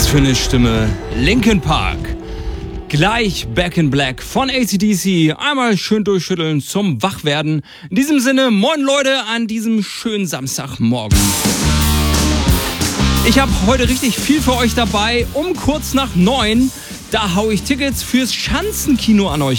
Was für eine Stimme. Linkin Park. Gleich Back in Black von AC/DC. Einmal schön durchschütteln zum Wachwerden. In diesem Sinne, moin Leute an diesem schönen Samstagmorgen. Ich habe heute richtig viel für euch dabei. Um kurz nach 9, da hau ich Tickets fürs Schanzenkino an euch